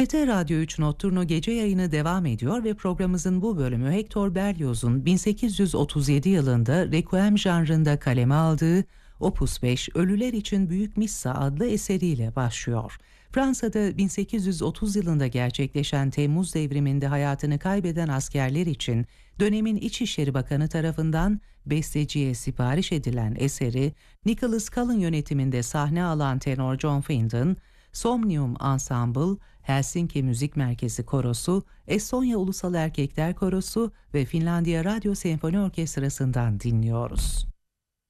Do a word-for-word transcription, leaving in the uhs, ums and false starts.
T R T Radyo üç Notturno gece yayını devam ediyor ve programımızın bu bölümü Hector Berlioz'un bin sekiz yüz otuz yedi yılında Requiem janrında kaleme aldığı Opus beş Ölüler için Büyük Missa adlı eseriyle başlıyor. Fransa'da bin sekiz yüz otuz yılında gerçekleşen Temmuz devriminde hayatını kaybeden askerler için dönemin İçişleri Bakanı tarafından besteciye sipariş edilen eseri Nicholas Cullen yönetiminde sahne alan tenor John Findon, Somnium Ensemble, Helsinki Müzik Merkezi Korosu, Estonya Ulusal Erkekler Korosu ve Finlandiya Radyo Senfoni Orkestrası'ndan dinliyoruz.